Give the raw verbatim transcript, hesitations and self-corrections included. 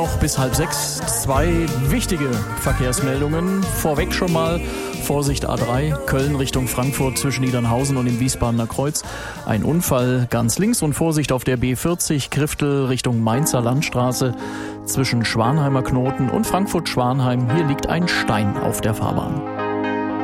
Noch bis halb sechs zwei wichtige Verkehrsmeldungen. Vorweg schon mal Vorsicht A drei, Köln Richtung Frankfurt zwischen Niedernhausen und dem Wiesbadener Kreuz. Ein Unfall ganz links und Vorsicht auf der B vierzig, Kriftel Richtung Mainzer Landstraße zwischen Schwanheimer Knoten und Frankfurt-Schwanheim. Hier liegt ein Stein auf der Fahrbahn.